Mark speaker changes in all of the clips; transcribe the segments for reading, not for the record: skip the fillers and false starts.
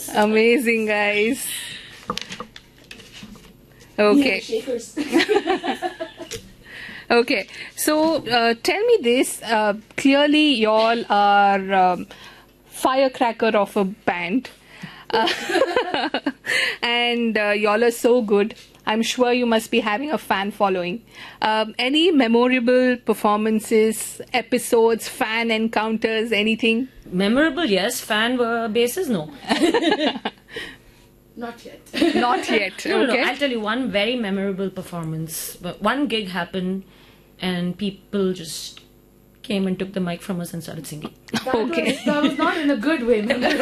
Speaker 1: Amazing, guys. Okay.
Speaker 2: Shakers.
Speaker 1: Okay. So, tell me this. Clearly, y'all are firecracker of a band. And y'all are so good. I'm sure you must be having a fan following. Any memorable performances, episodes, fan encounters, anything?
Speaker 3: Memorable, yes. Fan bases, no.
Speaker 2: Not yet.
Speaker 1: Not yet.
Speaker 3: No,
Speaker 1: Okay.
Speaker 3: I'll tell you one very memorable performance. But one gig happened, and people just came and took the mic from us and started singing.
Speaker 1: Okay.
Speaker 2: That was not in a good way.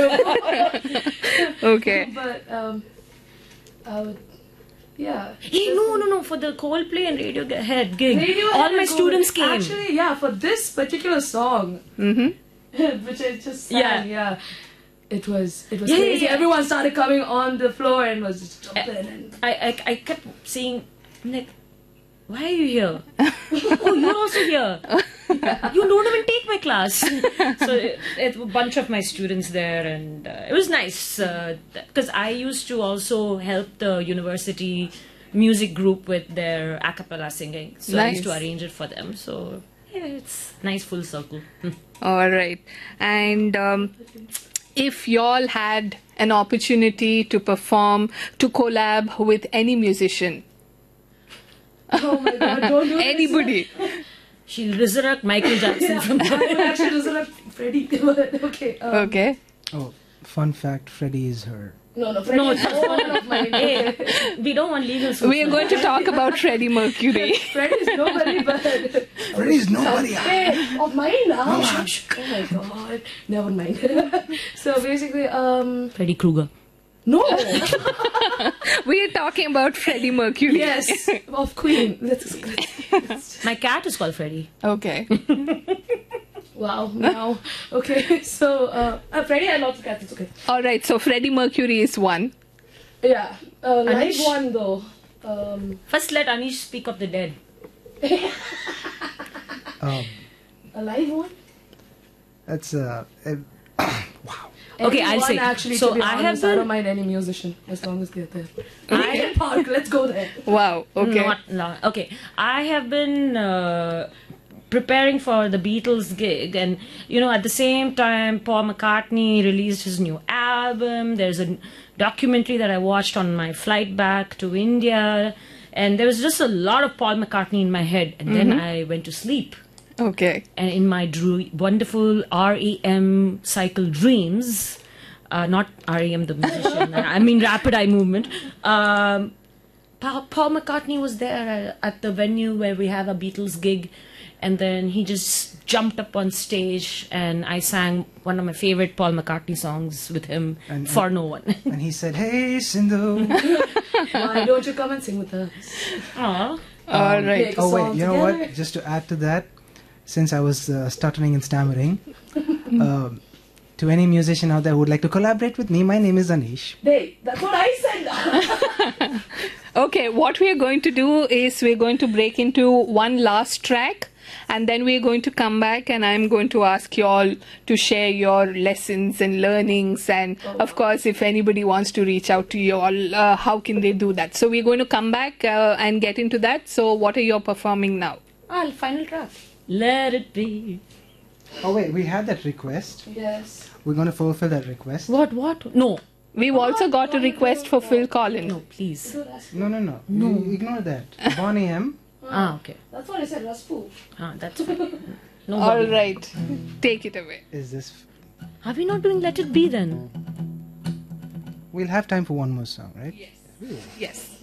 Speaker 1: Okay.
Speaker 2: But I would, yeah.
Speaker 3: Hey, no. For the Coldplay and Radiohead gig,
Speaker 2: Radiohead
Speaker 3: all my
Speaker 2: and
Speaker 3: students
Speaker 2: Coldplay.
Speaker 3: came.
Speaker 2: Actually, yeah, for this particular song, which I just sang, yeah. It was crazy.
Speaker 3: Yeah.
Speaker 2: Everyone started coming on the floor and was just jumping. And
Speaker 3: I kept saying, like, why are you here? Oh, you're also here. You don't even take my class. So it's a bunch of my students there, and it was nice because I used to also help the university music group with their a cappella singing. So I used to
Speaker 1: Nice.
Speaker 3: arrange it for them. So yeah, it's nice full circle.
Speaker 1: All right. And if y'all had an opportunity to perform, to collab with any musician,
Speaker 2: oh my god, don't do this.
Speaker 1: anybody,
Speaker 3: She'll resurrect Michael Jackson from
Speaker 2: I would actually resurrect Freddie. Okay.
Speaker 1: okay?
Speaker 4: Oh, fun fact, Freddie is her.
Speaker 2: No, Freddie
Speaker 3: No,
Speaker 2: is one of mine.
Speaker 3: Hey, we don't want legal suits.
Speaker 1: We are going to talk about Freddie Mercury.
Speaker 2: Freddie is nobody but...
Speaker 4: Freddie's nobody.
Speaker 2: Hey, of mine now. Oh my god. Never mind. So basically,
Speaker 3: Freddie Krueger.
Speaker 2: no.
Speaker 1: We are talking about Freddie Mercury.
Speaker 2: Yes, of Queen. Let's
Speaker 3: My cat is called Freddie.
Speaker 1: Okay.
Speaker 2: wow. Now, okay. So Freddie had lots of cats. It's okay.
Speaker 1: All right. So Freddie Mercury is one.
Speaker 2: Yeah. Live
Speaker 3: Anish?
Speaker 2: one though.
Speaker 3: First, let Anish speak of the dead.
Speaker 2: A live one.
Speaker 4: That's wow.
Speaker 3: Okay, I'll
Speaker 2: Anyone
Speaker 3: say.
Speaker 2: Actually,
Speaker 3: So
Speaker 2: to be
Speaker 3: I have
Speaker 2: honest, I don't
Speaker 3: been-
Speaker 2: mind any musician as long as they're there. Linkin Park. Let's go there.
Speaker 1: Wow. Okay.
Speaker 3: Okay. I have been preparing for the Beatles gig, and at the same time, Paul McCartney released his new album. There's a documentary that I watched on my flight back to India, and there was just a lot of Paul McCartney in my head, and then I went to sleep.
Speaker 1: Okay.
Speaker 3: And in my wonderful REM cycle dreams, not REM the musician, I mean rapid eye movement, Paul McCartney was there at the venue where we have a Beatles gig, and then he just jumped up on stage, and I sang one of my favorite Paul McCartney songs with him, For No One.
Speaker 4: And he said, "Hey, Sindhu."
Speaker 2: Why don't you come and sing with us?
Speaker 3: Aww.
Speaker 1: All right.
Speaker 2: Make a
Speaker 4: Oh wait,
Speaker 2: song
Speaker 4: you know what?
Speaker 2: together.
Speaker 4: Just to add to that, since I was stuttering and stammering, to any musician out there who would like to collaborate with me, my name is Anish.
Speaker 2: Hey, that's what I said.
Speaker 1: Okay, what we are going to do is we're going to break into one last track, and then we're going to come back, and I'm going to ask you all to share your lessons and learnings, and of course, if anybody wants to reach out to you all, how can they do that? So we're going to come back and get into that. So what are you performing now?
Speaker 3: Final track. Let it be.
Speaker 4: Oh wait, we had that request.
Speaker 2: Yes.
Speaker 4: We're going to fulfill that request.
Speaker 3: What? No.
Speaker 1: We've also got a request for Phil Collins.
Speaker 3: No, please.
Speaker 4: No. You ignore that. Bonnie M.
Speaker 3: Okay.
Speaker 2: That's what I said, Raspu.
Speaker 3: That's fine. No
Speaker 1: All
Speaker 3: worry.
Speaker 1: right, take it away.
Speaker 4: Is this?
Speaker 3: Are we not doing Let It Be then?
Speaker 4: We'll have time for one more song, right?
Speaker 1: Yes.